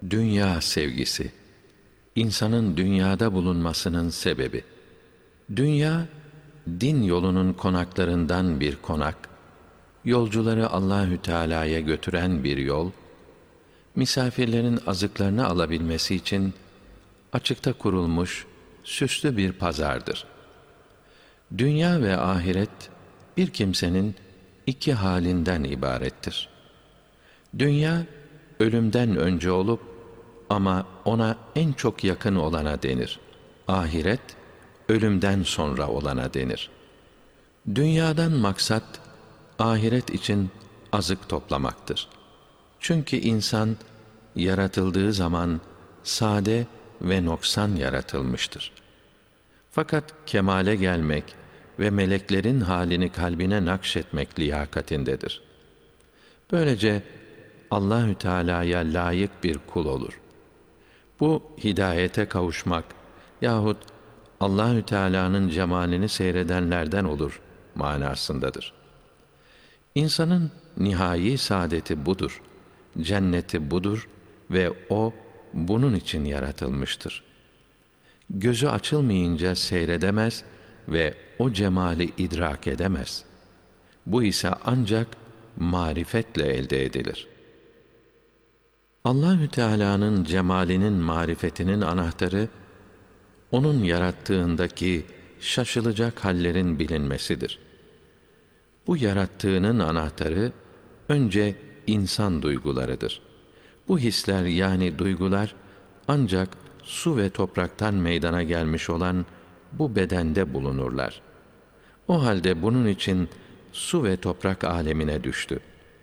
Dünya sevgisi, insanın dünyada bulunmasının sebebi. Dünya, din yolunun konaklarından bir konak, yolcuları Allahü Teala'ya götüren bir yol, misafirlerin azıklarını alabilmesi için açıkta kurulmuş süslü bir pazardır. Dünya ve ahiret bir kimsenin iki halinden ibarettir. Dünya ölümden önce olup ama ona en çok yakın olana denir. Ahiret ölümden sonra olana denir. Dünyadan maksat ahiret için azık toplamaktır. Çünkü insan yaratıldığı zaman sade ve noksan yaratılmıştır. Fakat kemale gelmek ve meleklerin halini kalbine nakşetmek liyakatindedir. Böylece Allahü Teala'ya layık bir kul olur. Bu hidayete kavuşmak yahut Allahü Teala'nın cemalini seyredenlerden olur manasındadır. İnsanın nihai saadeti budur, cenneti budur ve o bunun için yaratılmıştır. Gözü açılmayınca seyredemez ve o cemali idrak edemez. Bu ise ancak marifetle elde edilir. Allahü Teala'nın cemalinin marifetinin anahtarı, onun yarattığındaki şaşılacak hallerin bilinmesidir. Bu yarattığının anahtarı, önce insan duygularıdır. Bu hisler yani duygular, ancak su ve topraktan meydana gelmiş olan bu bedende bulunurlar. O halde bunun için su ve toprak alemine düştü.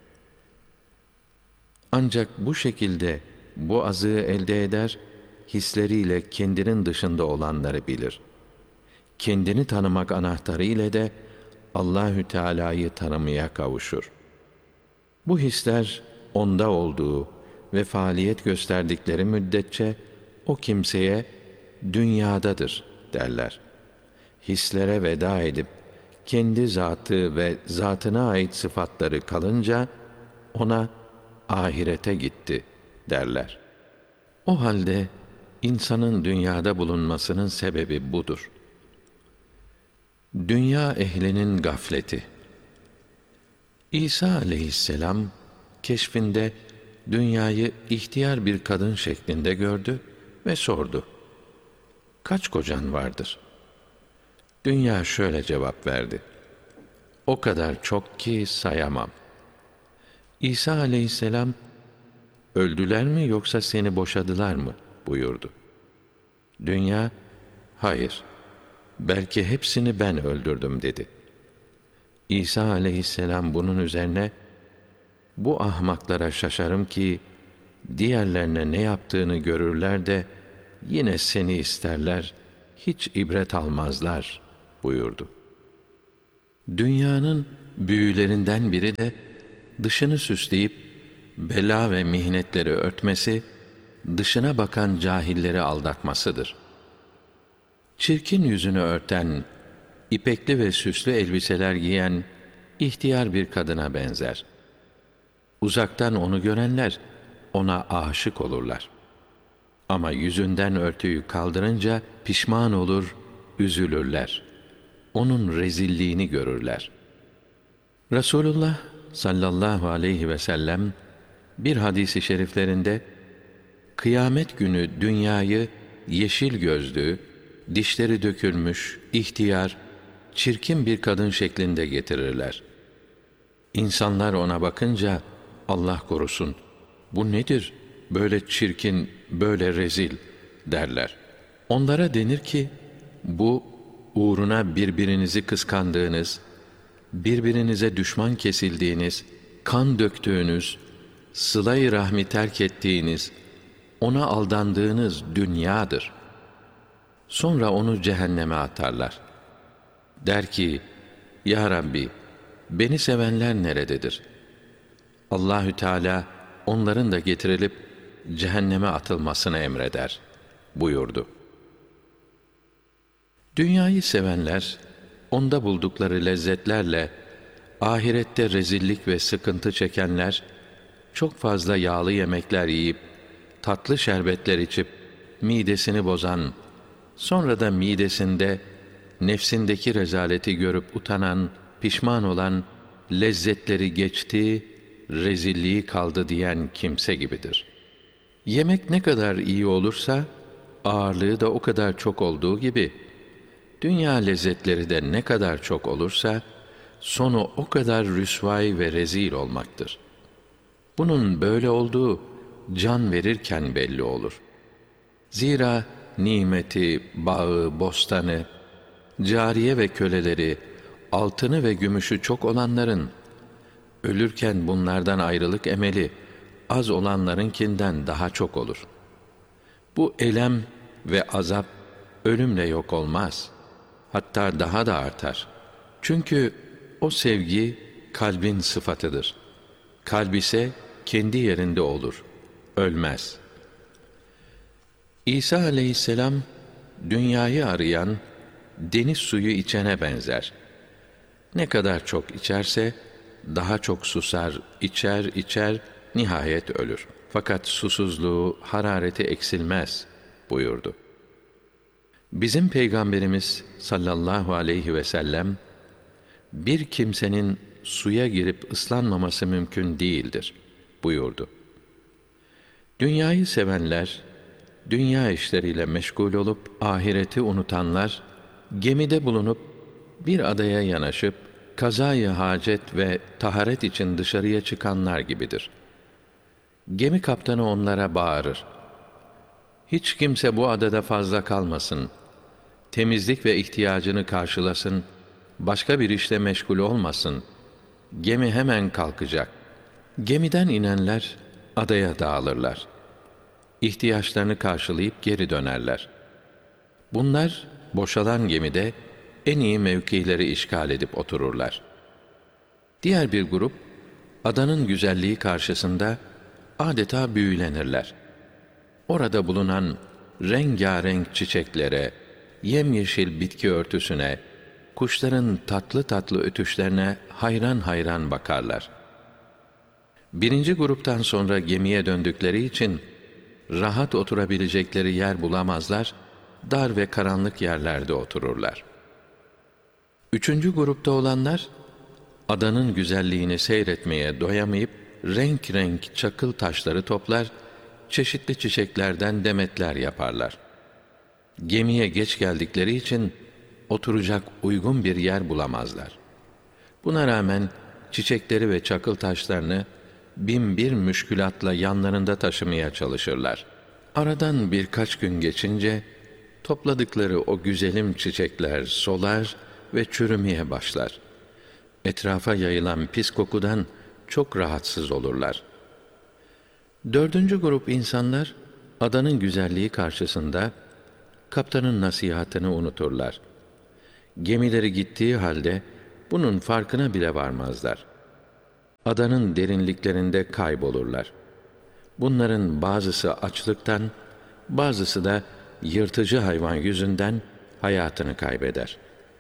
Ancak bu şekilde bu azığı elde eder, hisleriyle kendinin dışında olanları bilir. Kendini tanımak anahtarı ile de Allahü Teala'yı tanımaya kavuşur. Bu hisler onda olduğu ve faaliyet gösterdikleri müddetçe o kimseye dünyadadır derler. Hislere veda edip kendi zatı ve zatına ait sıfatları kalınca ona ahirete gitti derler. O halde insanın dünyada bulunmasının sebebi budur. Dünya ehlinin gafleti. İsa aleyhisselam keşfinde dünyayı ihtiyar bir kadın şeklinde gördü ve sordu: "Kaç kocan vardır?" Dünya şöyle cevap verdi: "O kadar çok ki sayamam." İsa aleyhisselam, "Öldüler mi yoksa seni boşadılar mı?" buyurdu. Dünya, "Hayır, belki hepsini ben öldürdüm." dedi. İsa aleyhisselam bunun üzerine, "Bu ahmaklara şaşarım ki diğerlerine ne yaptığını görürler de yine seni isterler, hiç ibret almazlar." buyurdu. Dünyanın büyülerinden biri de dışını süsleyip bela ve mihnetleri örtmesi, dışına bakan cahilleri aldatmasıdır. Çirkin yüzünü örten, ipekli ve süslü elbiseler giyen ihtiyar bir kadına benzer. Uzaktan onu görenler ona aşık olurlar. Ama yüzünden örtüyü kaldırınca pişman olur, üzülürler. Onun rezilliğini görürler. Resulullah sallallahu aleyhi ve sellem bir hadis-i şeriflerinde kıyamet günü dünyayı yeşil gözlü, dişleri dökülmüş, ihtiyar, çirkin bir kadın şeklinde getirirler. İnsanlar ona bakınca, "Allah korusun, bu nedir, böyle çirkin, böyle rezil?" derler. Onlara denir ki, bu uğruna birbirinizi kıskandığınız, birbirinize düşman kesildiğiniz, kan döktüğünüz, sıla-i rahmi terk ettiğiniz, ona aldandığınız dünyadır. Sonra onu cehenneme atarlar. Der ki, "Ya Rabbi, beni sevenler nerededir?" Allahü Teala onların da getirilip cehenneme atılmasını emreder buyurdu. Dünyayı sevenler, onda buldukları lezzetlerle ahirette rezillik ve sıkıntı çekenler, çok fazla yağlı yemekler yiyip tatlı şerbetler içip midesini bozan, sonra da midesinde nefsindeki rezaleti görüp utanan, pişman olan, lezzetleri geçti, rezilliği kaldı diyen kimse gibidir. Yemek ne kadar iyi olursa, ağırlığı da o kadar çok olduğu gibi, dünya lezzetleri de ne kadar çok olursa, sonu o kadar rüsvâi ve rezil olmaktır. Bunun böyle olduğu, can verirken belli olur. Zira nimeti, bağı, bostanı, cariye ve köleleri, altını ve gümüşü çok olanların, ölürken bunlardan ayrılık emeli, az olanlarınkinden daha çok olur. Bu elem ve azap, ölümle yok olmaz. Hatta daha da artar. Çünkü o sevgi, kalbin sıfatıdır. Kalb ise kendi yerinde olur, ölmez. İsa aleyhisselam, dünyayı arayan, deniz suyu içene benzer. Ne kadar çok içerse, daha çok susar, içer, nihayet ölür. Fakat susuzluğu, harareti eksilmez buyurdu. Bizim Peygamberimiz sallallahu aleyhi ve sellem, bir kimsenin suya girip ıslanmaması mümkün değildir buyurdu. Dünyayı sevenler, dünya işleriyle meşgul olup ahireti unutanlar, gemide bulunup bir adaya yanaşıp kazayı hacet ve taharet için dışarıya çıkanlar gibidir. Gemi kaptanı onlara bağırır: hiç kimse bu adada fazla kalmasın, temizlik ve ihtiyacını karşılasın, başka bir işle meşgul olmasın, gemi hemen kalkacak. Gemiden inenler adaya dağılırlar. İhtiyaçlarını karşılayıp geri dönerler. Bunlar boşalan gemide en iyi mevkileri işgal edip otururlar. Diğer bir grup, adanın güzelliği karşısında adeta büyülenirler. Orada bulunan rengarenk çiçeklere, yemyeşil bitki örtüsüne, kuşların tatlı tatlı ötüşlerine hayran hayran bakarlar. Birinci gruptan sonra gemiye döndükleri için, rahat oturabilecekleri yer bulamazlar, dar ve karanlık yerlerde otururlar. Üçüncü grupta olanlar, adanın güzelliğini seyretmeye doyamayıp, renk renk çakıl taşları toplar, çeşitli çiçeklerden demetler yaparlar. Gemiye geç geldikleri için, oturacak uygun bir yer bulamazlar. Buna rağmen, çiçekleri ve çakıl taşlarını, bin bir müşkülatla yanlarında taşımaya çalışırlar. Aradan birkaç gün geçince, topladıkları o güzelim çiçekler solar ve çürümeye başlar. Etrafa yayılan pis kokudan çok rahatsız olurlar. Dördüncü grup insanlar, adanın güzelliği karşısında, kaptanın nasihatını unuturlar. Gemileri gittiği halde, bunun farkına bile varmazlar. Adanın derinliklerinde kaybolurlar. Bunların bazısı açlıktan, bazısı da yırtıcı hayvan yüzünden hayatını kaybeder.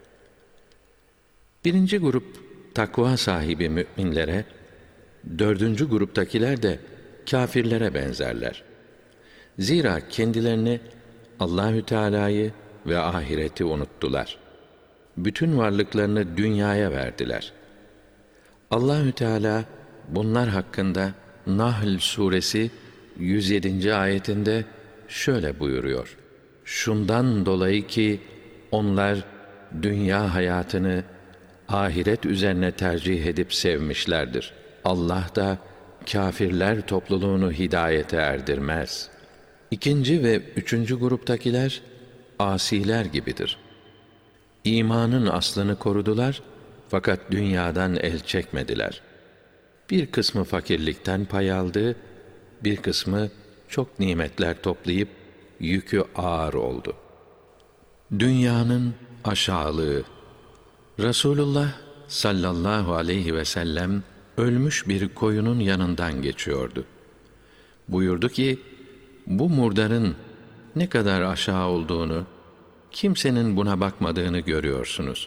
Birinci grup takva sahibi müminlere, dördüncü gruptakiler de kâfirlere benzerler. Zira kendilerini Allahü Teala'yı ve ahireti unuttular. Bütün varlıklarını dünyaya verdiler. Allahü Teala bunlar hakkında Nahl suresi 107. ayetinde şöyle buyuruyor: şundan dolayı ki onlar dünya hayatını ahiret üzerine tercih edip sevmişlerdir. Allah da kâfirler topluluğunu hidayete erdirmez. İkinci ve üçüncü gruptakiler asiler gibidir. İmanın aslını korudular fakat dünyadan el çekmediler. Bir kısmı fakirlikten pay aldı, bir kısmı çok nimetler toplayıp yükü ağır oldu. Dünyanın aşağılığı. Resulullah sallallahu aleyhi ve sellem ölmüş bir koyunun yanından geçiyordu. Buyurdu ki, bu murdarın ne kadar aşağı olduğunu, kimsenin buna bakmadığını görüyorsunuz.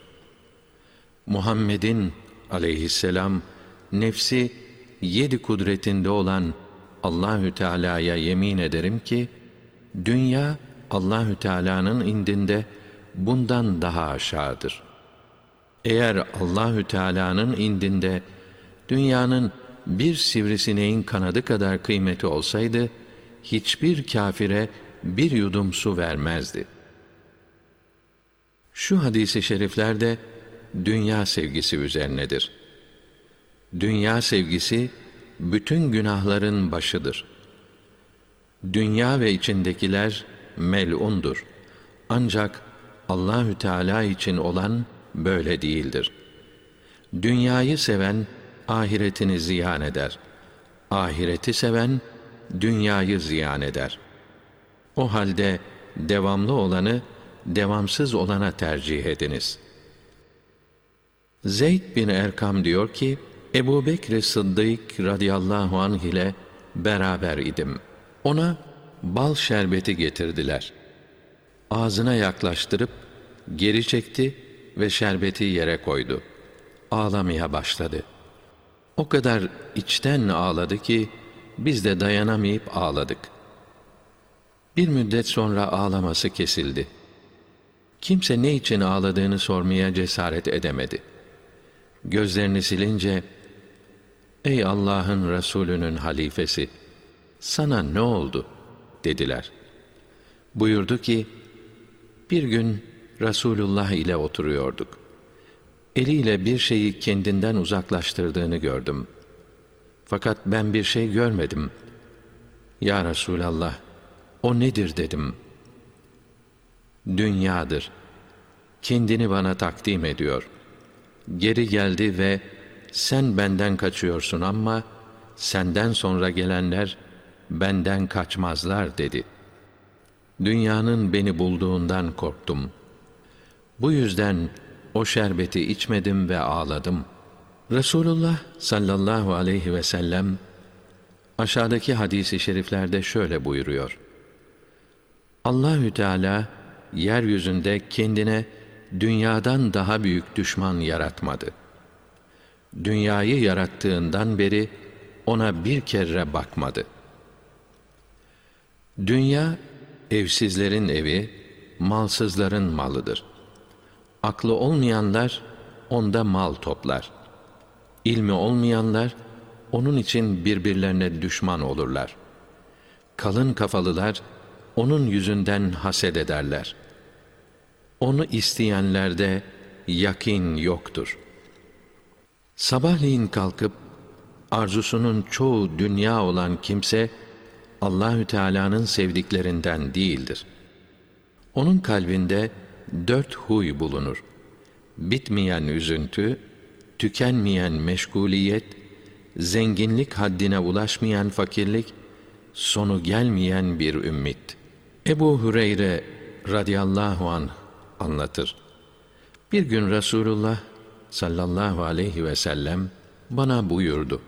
Muhammed'in aleyhisselam nefsi 7 kudretinde olan Allahü Teala'ya yemin ederim ki dünya Allahü Teala'nın indinde bundan daha aşağıdır. Eğer Allahü Teala'nın indinde dünyanın bir sivrisineğin kanadı kadar kıymeti olsaydı, hiçbir kâfire bir yudum su vermezdi. Şu hadis-i şeriflerde dünya sevgisi üzerinedir. Dünya sevgisi bütün günahların başıdır. Dünya ve içindekiler mel'undur. Ancak Allahü Teala için olan böyle değildir. Dünyayı seven ahiretini ziyan eder. Ahireti seven dünyayı ziyan eder. O halde devamlı olanı devamsız olana tercih ediniz. Zeyd bin Erkam diyor ki, Ebu Bekr Sıddık radıyallahu anh ile beraber idim. Ona bal şerbeti getirdiler. Ağzına yaklaştırıp geri çekti ve şerbeti yere koydu. Ağlamaya başladı. O kadar içten ağladı ki biz de dayanamayıp ağladık. Bir müddet sonra ağlaması kesildi. Kimse ne için ağladığını sormaya cesaret edemedi. Gözlerini silince, "Ey Allah'ın Resulü'nün halifesi, sana ne oldu?" dediler. Buyurdu ki, bir gün Resulullah ile oturuyorduk. Eliyle bir şeyi kendinden uzaklaştırdığını gördüm. Fakat ben bir şey görmedim. Ya Resulallah, o nedir dedim. Dünyadır. Kendini bana takdim ediyor. Geri geldi ve sen benden kaçıyorsun ama senden sonra gelenler benden kaçmazlar dedi. Dünyanın beni bulduğundan korktum. Bu yüzden o şerbeti içmedim ve ağladım. Resulullah sallallahu aleyhi ve sellem aşağıdaki hadis-i şeriflerde şöyle buyuruyor. Allahü Teala yeryüzünde kendine dünyadan daha büyük düşman yaratmadı. Dünyayı yarattığından beri ona bir kere bakmadı. Dünya evsizlerin evi, malsızların malıdır. Aklı olmayanlar onda mal toplar. İlmi olmayanlar onun için birbirlerine düşman olurlar. Kalın kafalılar onun yüzünden haset ederler. Onu isteyenlerde yakin yoktur. Sabahleyin kalkıp arzusunun çoğu dünya olan kimse Allahü Teala'nın sevdiklerinden değildir. Onun kalbinde 4 huy bulunur. Bitmeyen üzüntü, tükenmeyen meşguliyet, zenginlik haddine ulaşmayan fakirlik, sonu gelmeyen bir ümmit. Ebu Hureyre radıyallahu anh anlatır. Bir gün Resulullah sallallahu aleyhi ve sellem bana buyurdu.